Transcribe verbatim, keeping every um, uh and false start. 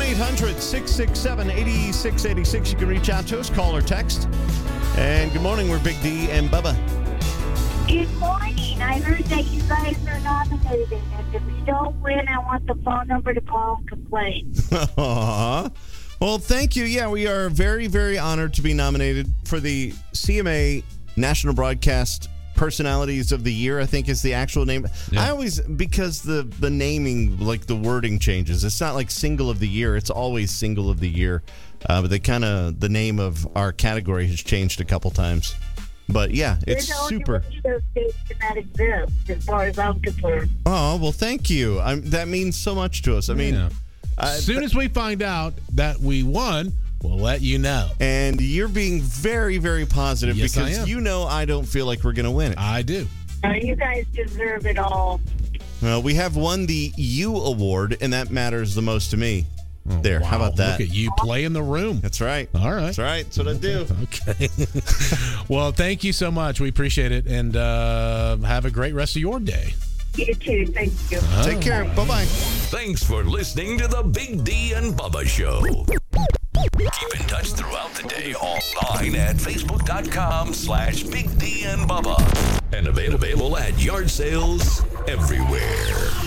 eight hundred, six six seven, eight six eight six. You can reach out to us, call or text. And good morning, we're Big D and Bubba. Good morning. I heard that you guys are nominated, and if we don't win, I want the phone number to call and complain. Aww. Well, thank you. Yeah, we are very, very honored to be nominated for the C M A National Broadcast Personalities of the Year, I think is the actual name. Yeah. I always, because the, the naming, like the wording changes. It's not like Single of the Year. It's always Single of the Year. Uh, but they kind of, the name of our category has changed a couple times. But yeah, it's You're the super. only one of those stations that exist, as far as I'm concerned. Oh, well, thank you. I'm, that means so much to us. I mean, Yeah. uh, as soon as we find out that we won, we'll let you know. And you're being very, very positive Yes, I because am. you know I don't feel like we're going to win it. I do. Uh, you guys deserve it all. Well, we have won the U Award, and that matters the most to me. Oh, there, wow. how about that? Look at you play in the room. That's right. All right. That's right. That's what I do. Okay. Well, thank you so much. We appreciate it. And uh, have a great rest of your day. You too. Thank you. Oh. Take care. Bye-bye. Thanks for listening to the Big D and Bubba Show. Keep in touch throughout the day online at facebook.com slash Big D and Bubba. And available at yard sales everywhere.